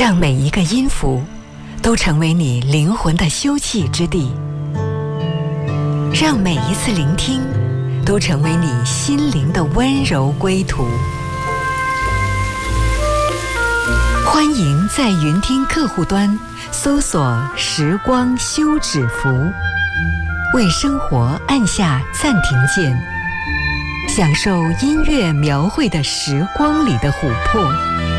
让每一个音符都成为你灵魂的休憩之地，让每一次聆听都成为你心灵的温柔归途。欢迎在云听客户端搜索时光休止符，为生活按下暂停键，享受音乐描绘的时光里的琥珀。